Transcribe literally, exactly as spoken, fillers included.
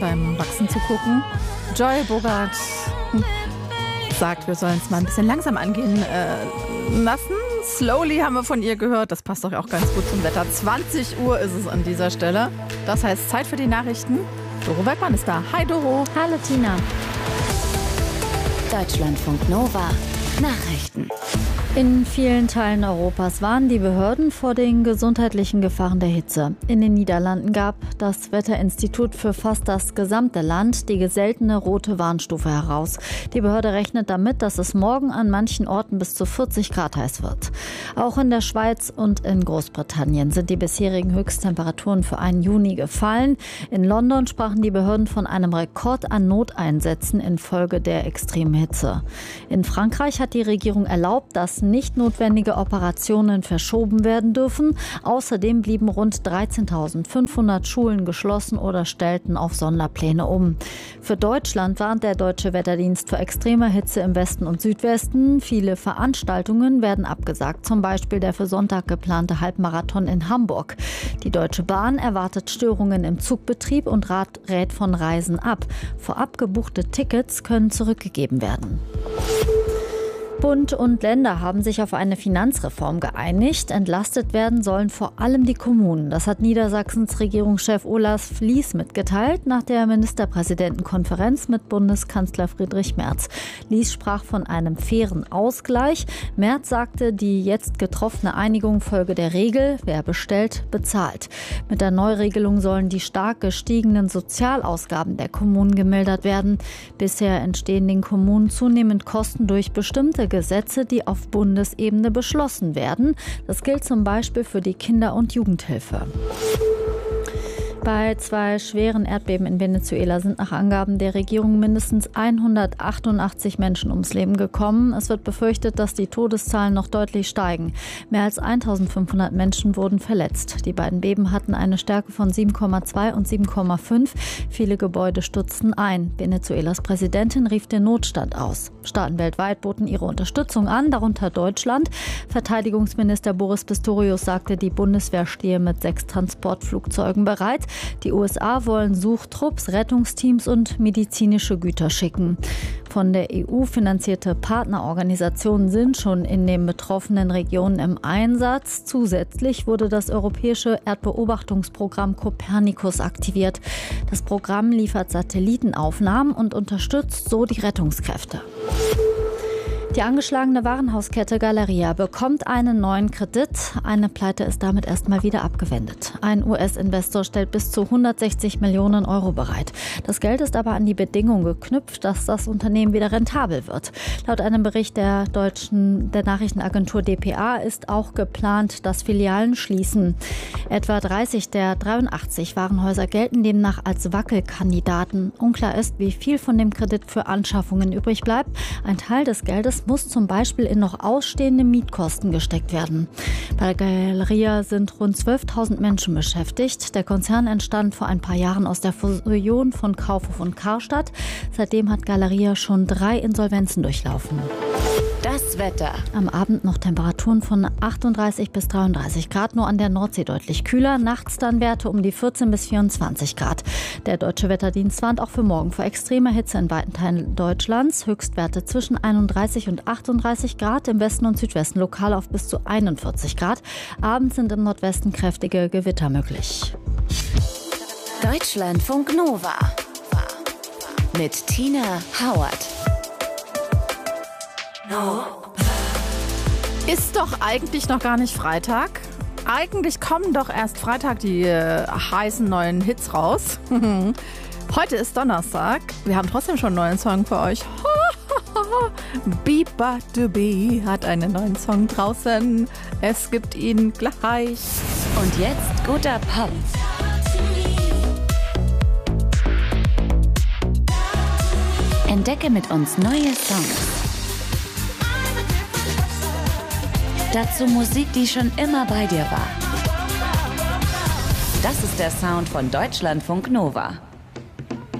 beim Wachsen zu gucken. Joy Bogart sagt, wir sollen es mal ein bisschen langsam angehen äh, lassen. Slowly haben wir von ihr gehört. Das passt doch auch ganz gut zum Wetter. zwanzig Uhr ist es an dieser Stelle. Das heißt, Zeit für die Nachrichten. Doro Bergmann ist da. Hi Doro. Hallo Tina. Deutschlandfunk Nova. Nachrichten. In vielen Teilen Europas warnen die Behörden vor den gesundheitlichen Gefahren der Hitze. In den Niederlanden gab das Wetterinstitut für fast das gesamte Land die seltene rote Warnstufe heraus. Die Behörde rechnet damit, dass es morgen an manchen Orten bis zu vierzig Grad heiß wird. Auch in der Schweiz und in Großbritannien sind die bisherigen Höchsttemperaturen für einen Juni gefallen. In London sprachen die Behörden von einem Rekord an Noteinsätzen infolge der extremen Hitze. In Frankreich hat die Regierung erlaubt, dass nicht notwendige Operationen verschoben werden dürfen. Außerdem blieben rund dreizehntausendfünfhundert Schulen geschlossen oder stellten auf Sonderpläne um. Für Deutschland warnt der Deutsche Wetterdienst vor extremer Hitze im Westen und Südwesten. Viele Veranstaltungen werden abgesagt, zum Beispiel der für Sonntag geplante Halbmarathon in Hamburg. Die Deutsche Bahn erwartet Störungen im Zugbetrieb und rät von Reisen ab. Vorab gebuchte Tickets können zurückgegeben werden. Bund und Länder haben sich auf eine Finanzreform geeinigt. Entlastet werden sollen vor allem die Kommunen. Das hat Niedersachsens Regierungschef Olaf Lies mitgeteilt nach der Ministerpräsidentenkonferenz mit Bundeskanzler Friedrich Merz. Lies sprach von einem fairen Ausgleich. Merz sagte, die jetzt getroffene Einigung folge der Regel, wer bestellt, bezahlt. Mit der Neuregelung sollen die stark gestiegenen Sozialausgaben der Kommunen gemildert werden. Bisher entstehen den Kommunen zunehmend Kosten durch bestimmte Gesetze, die auf Bundesebene beschlossen werden. Das gilt zum Beispiel für die Kinder- und Jugendhilfe. Bei zwei schweren Erdbeben in Venezuela sind nach Angaben der Regierung mindestens hundertachtundachtzig Menschen ums Leben gekommen. Es wird befürchtet, dass die Todeszahlen noch deutlich steigen. Mehr als eintausendfünfhundert Menschen wurden verletzt. Die beiden Beben hatten eine Stärke von sieben Komma zwei und sieben Komma fünf. Viele Gebäude stürzten ein. Venezuelas Präsidentin rief den Notstand aus. Staaten weltweit boten ihre Unterstützung an, darunter Deutschland. Verteidigungsminister Boris Pistorius sagte, die Bundeswehr stehe mit sechs Transportflugzeugen bereit. Die U S A wollen Suchtrupps, Rettungsteams und medizinische Güter schicken. Von der E U finanzierte Partnerorganisationen sind schon in den betroffenen Regionen im Einsatz. Zusätzlich wurde das europäische Erdbeobachtungsprogramm Copernicus aktiviert. Das Programm liefert Satellitenaufnahmen und unterstützt so die Rettungskräfte. Die angeschlagene Warenhauskette Galeria bekommt einen neuen Kredit. Eine Pleite ist damit erstmal wieder abgewendet. Ein U S-Investor stellt bis zu hundertsechzig Millionen Euro bereit. Das Geld ist aber an die Bedingung geknüpft, dass das Unternehmen wieder rentabel wird. Laut einem Bericht der deutschen der Nachrichtenagentur D P A ist auch geplant, dass Filialen schließen. Etwa dreißig der dreiundachtzig Warenhäuser gelten demnach als Wackelkandidaten. Unklar ist, wie viel von dem Kredit für Anschaffungen übrig bleibt. Ein Teil des Geldes muss zum Beispiel in noch ausstehende Mietkosten gesteckt werden. Bei der Galeria sind rund zwölftausend Menschen beschäftigt. Der Konzern entstand vor ein paar Jahren aus der Fusion von Kaufhof und Karstadt. Seitdem hat Galeria schon drei Insolvenzen durchlaufen. Das Wetter. Am Abend noch Temperaturen von achtunddreißig bis dreiunddreißig Grad, nur an der Nordsee deutlich kühler. Nachts dann Werte um die vierzehn bis vierundzwanzig Grad. Der Deutsche Wetterdienst warnt auch für morgen vor extremer Hitze in weiten Teilen Deutschlands. Höchstwerte zwischen einunddreißig und achtunddreißig Grad, im Westen und Südwesten lokal auf bis zu einundvierzig Grad. Abends sind im Nordwesten kräftige Gewitter möglich. Deutschlandfunk Nova mit Tina Howard. Ist doch eigentlich noch gar nicht Freitag. Eigentlich kommen doch erst Freitag die äh, heißen neuen Hits raus. Heute ist Donnerstag. Wir haben trotzdem schon einen neuen Song für euch. Biba Dubi hat einen neuen Song draußen. Es gibt ihn gleich. Und jetzt guter Pop. Entdecke mit uns neue Songs. Dazu Musik, die schon immer bei dir war. Das ist der Sound von Deutschlandfunk Nova.